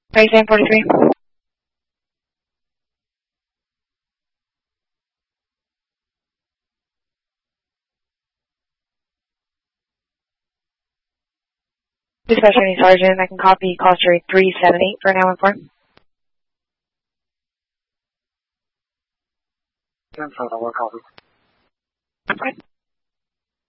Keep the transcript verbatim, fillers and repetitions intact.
thirty-seven forty-three. Dispatch Training Sergeant, I can copy call street three seven eight for nine one four. ten four, I will copy.